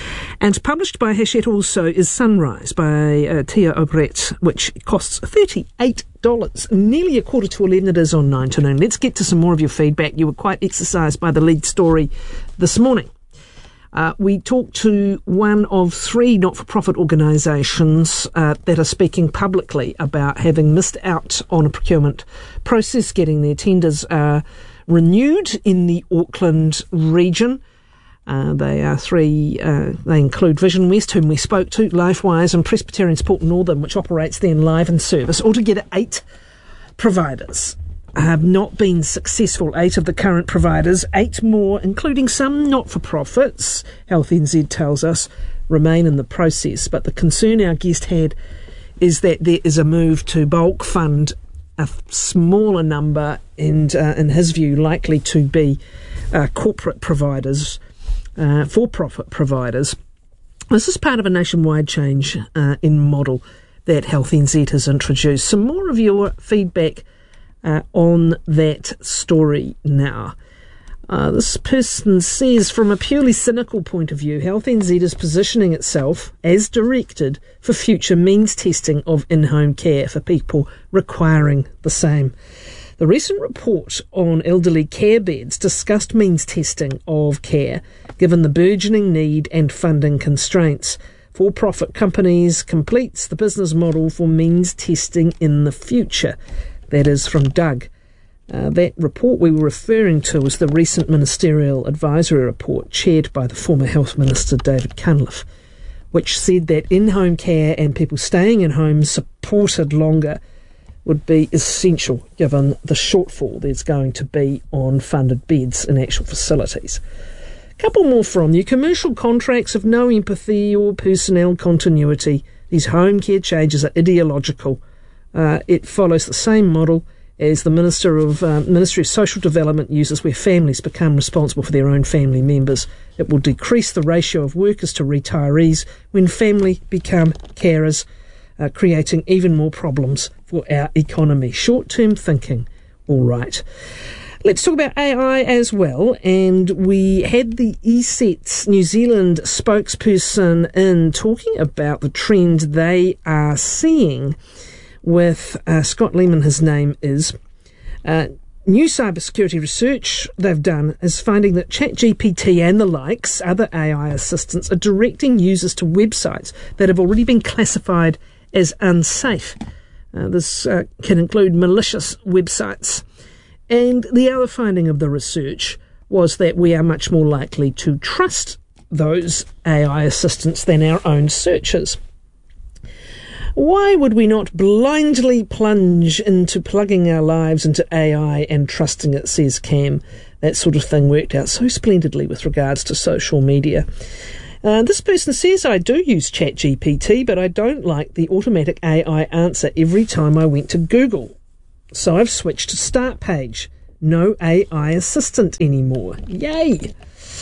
And published by Hachette also is Sunrise by uh, Tia Obret, which costs thirty-eight dollars. Nearly a quarter to eleven it is on nine to noon. Let's get to some more of your feedback. You were quite exercised by the lead story this morning. Uh, we talked to one of three not-for-profit organisations uh, that are speaking publicly about having missed out on a procurement process, getting their tenders uh, renewed in the Auckland region. Uh, they are three, uh, they include Vision West, whom we spoke to, LifeWise, and Presbyterian Support Northern, which operates the Enliven service. Altogether, eight providers have not been successful. Eight of the current providers, eight more, including some not-for-profits, Health N Z tells us, remain in the process. But the concern our guest had is that there is a move to bulk fund a smaller number, and uh, in his view, likely to be uh, corporate providers, Uh, for-profit providers. This is part of a nationwide change uh, in model that Health N Z has introduced. Some more of your feedback uh, on that story now. Uh, this person says, from a purely cynical point of view, Health N Z is positioning itself as directed for future means testing of in-home care for people requiring the same. The recent report on elderly care beds discussed means testing of care, given the burgeoning need and funding constraints. For-profit companies completes the business model for means testing in the future. That is from Doug. Uh, that report we were referring to was the recent ministerial advisory report chaired by the former Health Minister David Cunliffe, which said that in-home care and people staying in homes supported longer would be essential given the shortfall there's going to be on funded beds in actual facilities. A couple more from you. Commercial contracts of no empathy or personnel continuity. These home care changes are ideological. Uh, it follows the same model as the Minister of uh, Ministry of Social Development uses, where families become responsible for their own family members. It will decrease the ratio of workers to retirees when family become carers, Uh, creating even more problems for our economy. Short-term thinking, all right. Let's talk about A I as well, and we had the E S E T New Zealand spokesperson in talking about the trend they are seeing with uh, Scott Lehman, his name is. Uh, new cybersecurity research they've done is finding that ChatGPT and the likes, other A I assistants, are directing users to websites that have already been classified as unsafe. Uh, this uh, can include malicious websites. And the other finding of the research was that we are much more likely to trust those A I assistants than our own searches. Why would we not blindly plunge into plugging our lives into A I and trusting it, says Cam. That sort of thing worked out so splendidly with regards to social media. Uh, this person says, I do use ChatGPT, but I don't like the automatic A I answer every time I went to Google. So I've switched to Start Page. No A I assistant anymore. Yay!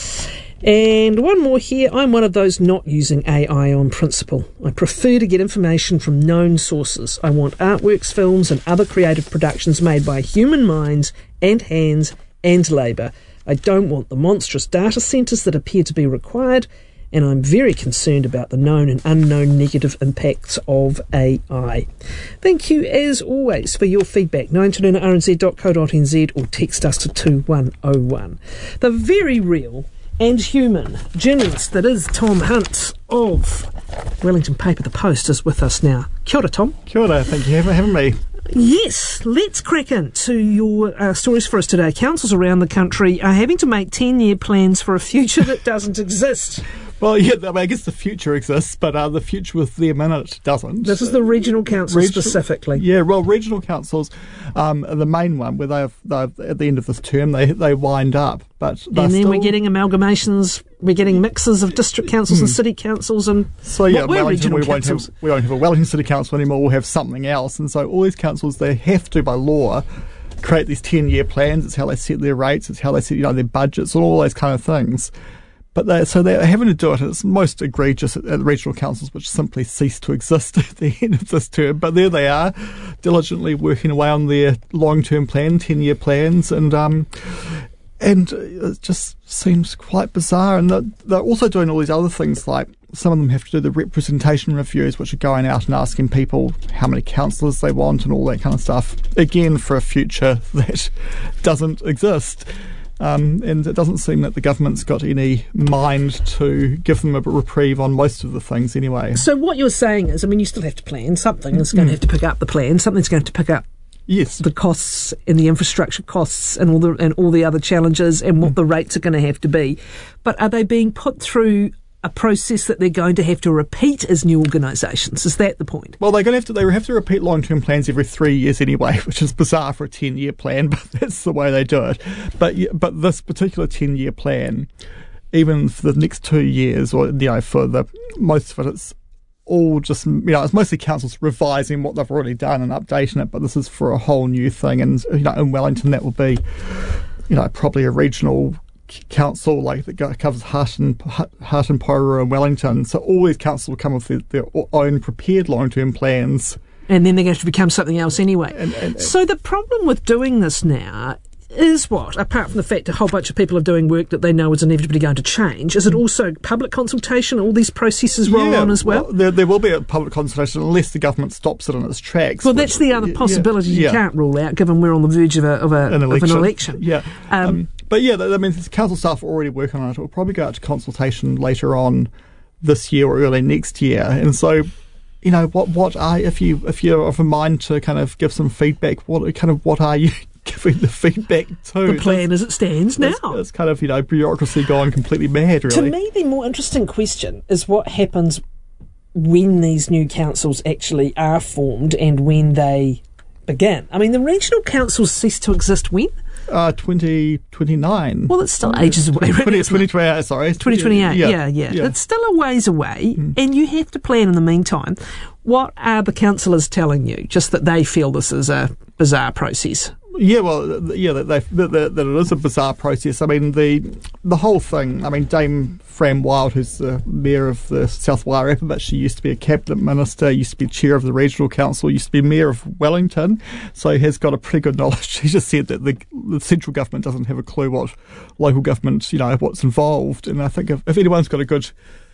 And one more here. I'm one of those not using A I on principle. I prefer to get information from known sources. I want artworks, films and other creative productions made by human minds and hands and labour. I don't want the monstrous data centres that appear to be required, and I'm very concerned about the known and unknown negative impacts of A I. Thank you, as always, for your feedback. nine two nine r n z dot co dot n z or text us to two one oh one. The very real and human journalist that is Tom Hunt of Wellington Paper The Post is with us now. Kia ora, Tom. Kia ora, thank you for having me. Yes, let's crack into your uh, stories for us today. Councils around the country are having to make ten-year plans for a future that doesn't exist. Well, yeah, I, mean, I guess the future exists, but uh, the future with them in it doesn't. This is the regional council regional, specifically. Yeah, well, regional councils, um, the main one, where they've, they've at the end of this term, they they wind up. But and then still... we're getting amalgamations, we're getting mixes of district councils mm. and city councils, and so yeah, what were Wellington, regional we won't councils? have we won't have a Wellington City Council anymore. We'll have something else, and so all these councils, they have to by law create these ten-year plans. It's how they set their rates. It's how they set, you know, their budgets and all those kind of things. But they, so they're having to do it. It's most egregious at, at the regional councils, which simply cease to exist at the end of this term. But there they are, diligently working away on their long-term plan, ten-year plans, and um, and it just seems quite bizarre. And they're, they're also doing all these other things, like some of them have to do the representation reviews, which are going out and asking people how many councillors they want and all that kind of stuff. Again, for a future that doesn't exist. Um, and it doesn't seem that the government's got any mind to give them a reprieve on most of the things anyway. So what you're saying is, I mean, you still have to plan something that's going to have to pick up the plan, something's going to pick up yes. the costs and the infrastructure costs and all the and all the other challenges and what mm. the rates are going to have to be. But are they being put through a process that they're going to have to repeat as new organisations? Is that the point? Well, they're going to have to. They have to repeat long-term plans every three years anyway, which is bizarre for a ten-year plan, but that's the way they do it. But but this particular ten-year plan, even for the next two years, or you know, for the most of it, it's all just, you know, it's mostly councils revising what they've already done and updating it. But this is for a whole new thing, and you know, in Wellington, that will be, you know, probably a regional council like that covers Hart and Hart and Porirua and Wellington. So all these councils will come with their, their own prepared long-term plans, and then they're going to become something else anyway. And, and, so the problem with doing this now is what, apart from the fact a whole bunch of people are doing work that they know is inevitably going to change, is it also public consultation? All these processes roll yeah, on as well? well there, there will be a public consultation unless the government stops it in its tracks. Well, that's the other possibility yeah, you yeah. can't rule out, given we're on the verge of, a, of, a, an, election. of an election. Yeah. Um, um, But yeah, I mean, the council staff are already working on it. It will probably go out to consultation later on this year or early next year. And so, you know, what what are if you if you're of a mind to kind of give some feedback, what kind of what are you giving the feedback to? The plan as it stands now. It's, it's kind of, you know, bureaucracy gone completely mad, really. To me, the more interesting question is what happens when these new councils actually are formed and when they begin. I mean, the regional councils cease to exist when? Uh, twenty twenty-nine. Well, it's still ages away. twenty, twenty twenty-eight, sorry. twenty twenty-eight, yeah yeah, yeah, yeah. It's still a ways away, mm. and you have to plan in the meantime. What are the councillors telling you? Just that they feel this is a bizarre process? Yeah, well, yeah, that, they, that, that, that it is a bizarre process. I mean, the the whole thing, I mean, Dame Fran Wild, who's the mayor of the South Wairarapa, but she used to be a cabinet minister, used to be chair of the regional council, used to be mayor of Wellington, so has got a pretty good knowledge. She just said that the, the central government doesn't have a clue what local government, you know, what's involved. And I think if, if anyone's got a good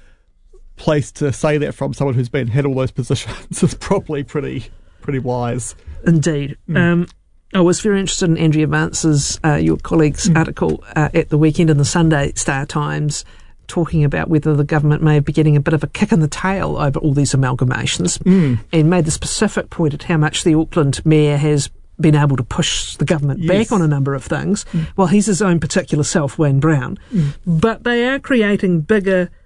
place to say that from, someone who's been had all those positions, is probably pretty pretty wise. Indeed. Mm. Um, I was very interested in Andrea Vance's, uh, your colleague's mm. article uh, at the weekend in the Sunday Star Times, talking about whether the government may be getting a bit of a kick in the tail over all these amalgamations, mm. and made the specific point at how much the Auckland mayor has been able to push the government yes. back on a number of things. Mm. Well, he's his own particular self, Wayne Brown, mm. but they are creating bigger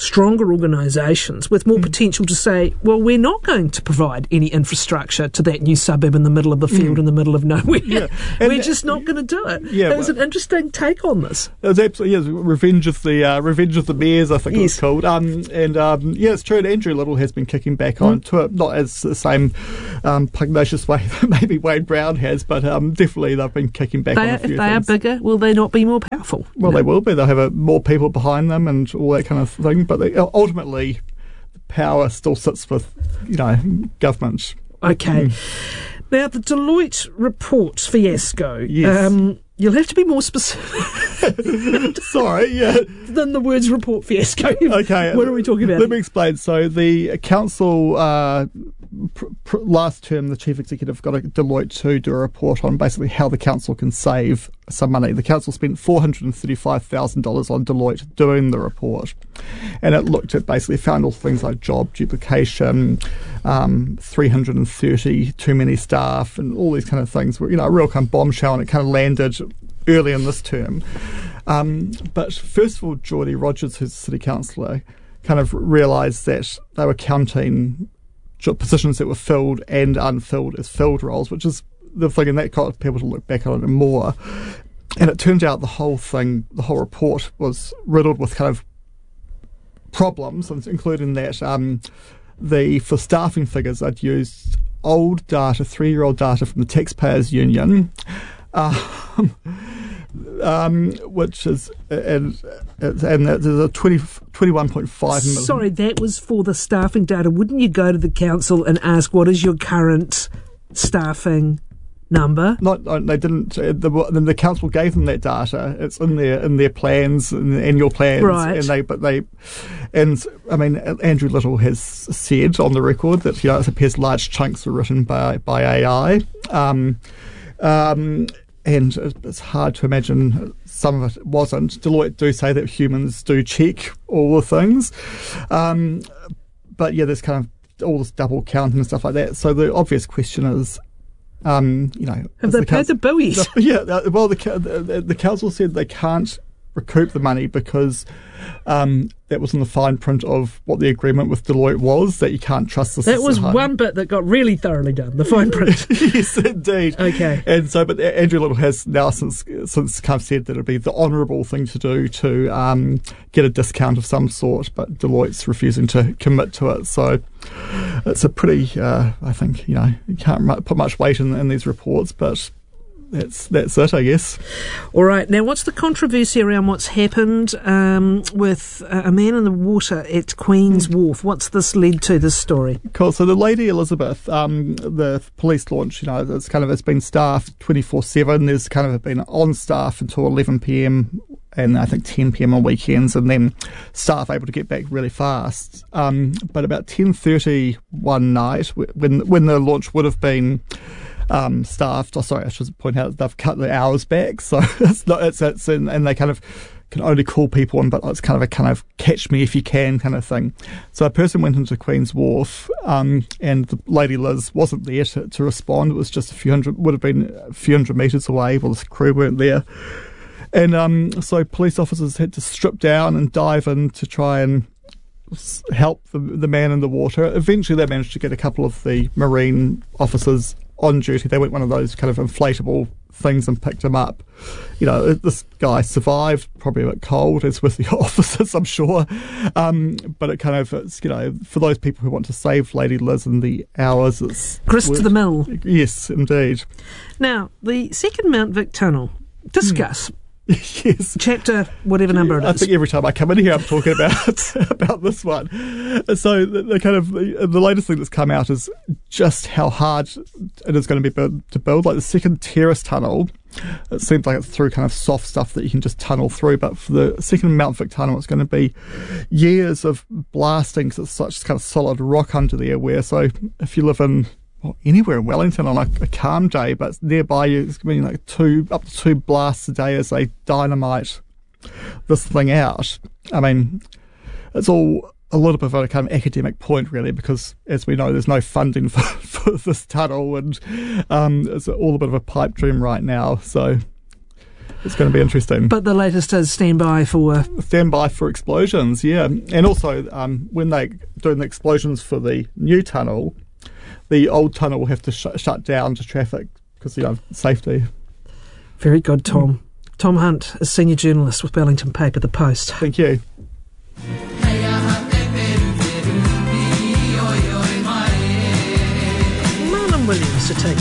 stronger organisations with more mm. potential to say, well, we're not going to provide any infrastructure to that new suburb in the middle of the field, mm. in the middle of nowhere. Yeah. We're that, just not going to do it. Yeah, it was well, an interesting take on this. It was absolutely, yes, Revenge of the uh, Revenge of the Mayors, I think yes. it was called. Um, and um, yeah, it's true. And Andrew Little has been kicking back mm. on to it, not as the same um, pugnacious way that maybe Wayne Brown has, but um, definitely they've been kicking back they on are, a few If they things. are bigger, will they not be more powerful? Well, no. they will be. They'll have a, more people behind them and all that kind of thing. But they, ultimately, the power still sits with, you know, government. Okay. Mm. Now, the Deloitte report fiasco. Yes. Um, you'll have to be more specific. Sorry, yeah. Than the words report fiasco. Okay. What are we talking about? Let me explain. So the council, uh, pr- pr- last term, the chief executive got a Deloitte to do a report on basically how the council can save some money. The council spent four hundred thirty-five thousand dollars on Deloitte doing the report. And it looked at basically found all things like job duplication, um, three hundred thirty too many staff, and all these kind of things were, you know, a real kind of bombshell, and it kind of landed early in this term. Um, but first of all, Geordie Rogers, who's city councillor, kind of realised that they were counting positions that were filled and unfilled as filled roles, which is the thing, and that got people to look back on it more. And it turned out the whole thing, the whole report was riddled with kind of problems, including that um, the for staffing figures, I'd used old data, three-year-old data from the Taxpayers Union, um, um, which is and and there's a twenty, twenty-one point five million. Sorry, that was for the staffing data. Wouldn't you go to the council and ask what is your current staffing number? Not, they didn't. The, the council gave them that data. It's in their in their plans, in the annual plans, right? And they, but they, and I mean, Andrew Little has said on the record that, you know, it appears large chunks were written by by A I, um, um, and it's hard to imagine some of it wasn't. Deloitte do say that humans do check all the things, um, but yeah, there's kind of all this double counting and stuff like that. So the obvious question is, Um, you know, have they the paid council, the buoys? The, yeah, uh, well, the, the the council said they can't recoup the money because um, that was in the fine print of what the agreement with Deloitte was, that you can't trust the system. That was one bit that got really thoroughly done, the fine print. Yes, indeed. Okay. And so, but Andrew Little has now since since kind of said that it'd be the honourable thing to do to um, get a discount of some sort, but Deloitte's refusing to commit to it. So it's a pretty, uh, I think, you know, you can't put much weight in, in these reports, but That's that's it, I guess. All right. Now, what's the controversy around what's happened um, with uh, a man in the water at Queen's mm. Wharf? What's this led to, this story? Cool. So the Lady Elizabeth, um, the police launch, you know, it's kind of, it's been staffed twenty-four seven. There's kind of been on staff until eleven p.m. and I think ten p.m. on weekends, and then staff able to get back really fast. Um, but about ten thirty one night, when when the launch would have been Um, staffed. Oh, sorry, I should point out they've cut the hours back, so it's not. It's it's in, and they kind of can only call people in, but it's kind of a kind of catch me if you can kind of thing. So a person went into Queen's Wharf, um, and the Lady Liz wasn't there to, to respond. It was just a few hundred, would have been a few hundred metres away. Well, the crew weren't there, and um, so police officers had to strip down and dive in to try and help the, the man in the water. Eventually, they managed to get a couple of the marine officers on duty. They went one of those kind of inflatable things and picked him up. You know, this guy survived, probably a bit cold, as with the officers, I'm sure. Um, but it kind of, it's, you know, for those people who want to save Lady Liz in the hours, it's grist to the mill. Yes, indeed. Now, the second Mount Vic tunnel. Discuss. Hmm. Yes. Chapter, whatever number it is. I think every time I come in here, I'm talking about about this one. So the, the kind of the, the latest thing that's come out is just how hard it is going to be build, to build. Like the second terrace tunnel, it seems like it's through kind of soft stuff that you can just tunnel through. But for the second Mount Vic tunnel, it's going to be years of blasting because it's such kind of solid rock under there. Where so if you live in Well, anywhere in Wellington on a, a calm day, but nearby you, it's going to be like two, up to two blasts a day as they dynamite this thing out. I mean, it's all a little bit of a kind of academic point, really, because as we know, there's no funding for, for this tunnel, and um, it's all a bit of a pipe dream right now. So it's going to be interesting. But the latest is stand by for... Stand by for explosions, yeah. And also, um, when they're doing the explosions for the new tunnel, the old tunnel will have to sh- shut down to traffic because, you know, safety. Very good, Tom. Mm. Tom Hunt, a senior journalist with Wellington paper The Post. Thank you. Marlon Williams to take